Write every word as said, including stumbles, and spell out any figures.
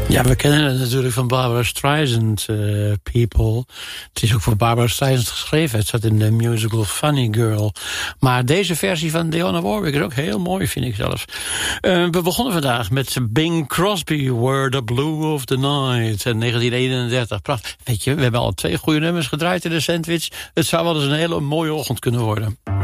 Ja, we kennen het natuurlijk van Barbra Streisand, uh, People. Het is ook voor Barbra Streisand geschreven. Het zat in de musical Funny Girl. Maar deze versie van Dionne Warwick is ook heel mooi, vind ik zelfs. Uh, we begonnen vandaag met Bing Crosby, Where the Blue of the Night, in negentien eenendertig. Prachtig. Weet je, we hebben al twee goede nummers gedraaid in de sandwich. Het zou wel eens een hele mooie ochtend kunnen worden.